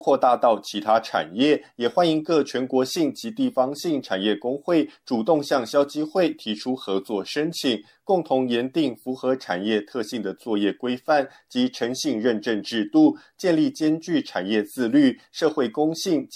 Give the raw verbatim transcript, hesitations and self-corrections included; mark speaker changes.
Speaker 1: 扩大到其他产业，也欢迎各全国性及地方性产业工会主动向消基会提出合作申请，共同研定符合产业特性的作业规范及诚信认证制度，建立兼具产业自律、社会公信